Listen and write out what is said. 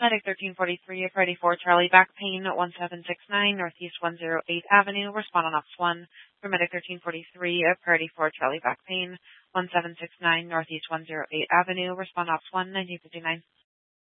Medic 1343, a priority 4, Charlie, back pain, 1769, Northeast 108 Avenue, respond on Ops 1. For Medic 1343, a priority 4, Charlie, back pain, 1769, Northeast 108 Avenue, respond Ops 1, 1959.